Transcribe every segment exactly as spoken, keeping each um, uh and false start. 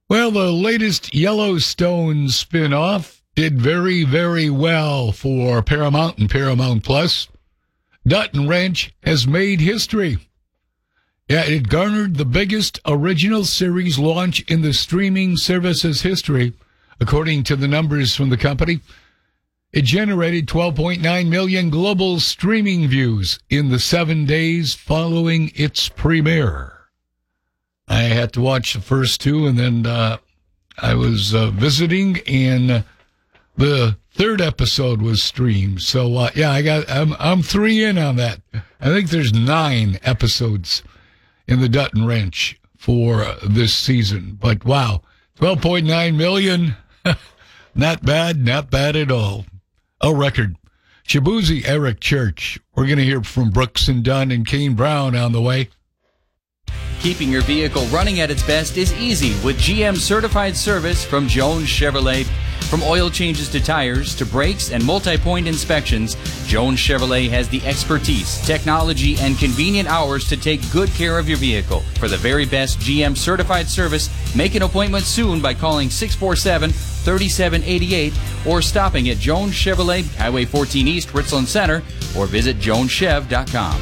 Well, the latest Yellowstone spin-off did very, very well for Paramount and Paramount Plus. Dutton Ranch has made history. Yeah, it garnered the biggest original series launch in the streaming service's history, according to the numbers from the company. It generated twelve point nine million global streaming views in the seven days following its premiere. I had to watch the first two, and then uh, I was uh, visiting, and the third episode was streamed. So uh, yeah, I got I'm I'm three in on that. I think there's nine episodes in the Dutton Ranch for uh, this season. But wow, twelve point nine million, not bad, not bad at all. A record. Shabuzi, Eric Church. We're going to hear from Brooks and Dunn and Kane Brown on the way. Keeping your vehicle running at its best is easy with G M certified service from Jones Chevrolet. From oil changes to tires to brakes and multi-point inspections, Jones Chevrolet has the expertise, technology, and convenient hours to take good care of your vehicle. For the very best G M certified service, make an appointment soon by calling six four seven, three seven eight eight or stopping at Jones Chevrolet, Highway fourteen East, Richland Center, or visit jones chev dot com.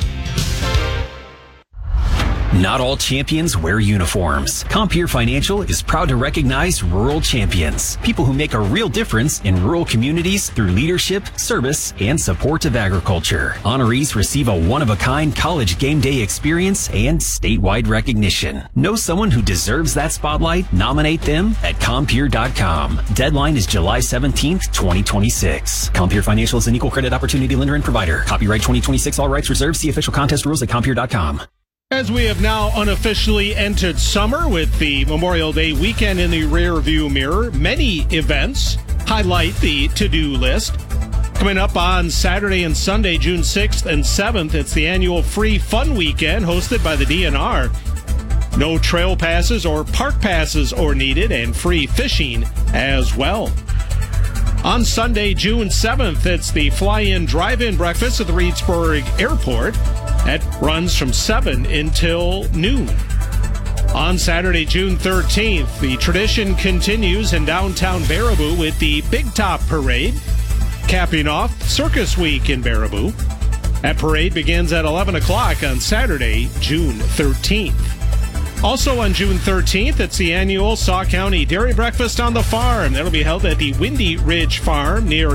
Not all champions wear uniforms. Compeer Financial is proud to recognize rural champions, people who make a real difference in rural communities through leadership, service, and support of agriculture. Honorees receive a one-of-a-kind college game day experience and statewide recognition. Know someone who deserves that spotlight? Nominate them at compeer dot com. Deadline is July seventeenth, twenty twenty-six. Compeer Financial is an equal credit opportunity lender and provider. Copyright twenty twenty-six, all rights reserved. See official contest rules at compeer dot com. As we have now unofficially entered summer with the Memorial Day weekend in the rearview mirror, many events highlight the to-do list. Coming up on Saturday and Sunday, June sixth and seventh, it's the annual Free Fun Weekend hosted by the D N R. No trail passes or park passes are needed, and free fishing as well. On Sunday, June seventh, it's the fly-in drive-in breakfast at the Reedsburg Airport. That runs from seven until noon. On Saturday, June thirteenth, the tradition continues in downtown Baraboo with the Big Top Parade, capping off Circus Week in Baraboo. That parade begins at eleven o'clock on Saturday, June thirteenth. Also on June thirteenth, it's the annual Sauk County Dairy Breakfast on the Farm. That'll be held at the Windy Ridge Farm near